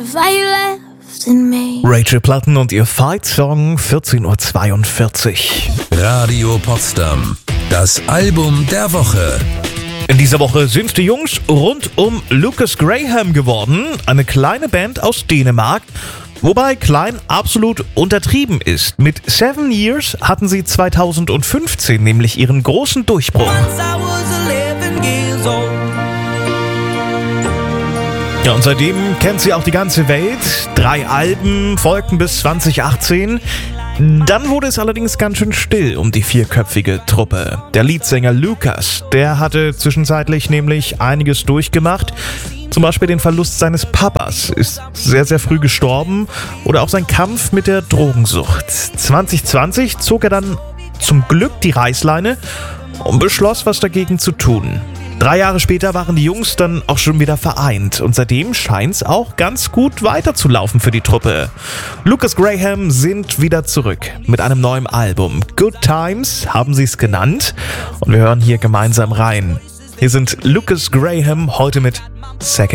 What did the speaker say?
Rachel Platten und ihr Fight-Song, 14:42 Uhr. Radio Potsdam, das Album der Woche. In dieser Woche sind die Jungs rund um Lucas Graham geworden, eine kleine Band aus Dänemark. Wobei klein absolut untertrieben ist. Mit 7 Years hatten sie 2015 nämlich ihren großen Durchbruch. Ja, und seitdem kennt sie auch die ganze Welt. 3 Alben folgten bis 2018. Dann wurde es allerdings ganz schön still um die 4-köpfige Truppe. Der Leadsänger Lucas, der hatte zwischenzeitlich nämlich einiges durchgemacht. Zum Beispiel den Verlust seines Papas, ist sehr, sehr früh gestorben. Oder auch sein Kampf mit der Drogensucht. 2020 zog er dann zum Glück die Reißleine und beschloss, was dagegen zu tun. 3 Jahre später waren die Jungs dann auch schon wieder vereint und seitdem scheint es auch ganz gut weiterzulaufen für die Truppe. Lucas Graham sind wieder zurück mit einem neuen Album. Good Times haben sie es genannt und wir hören hier gemeinsam rein. Hier sind Lucas Graham heute mit Second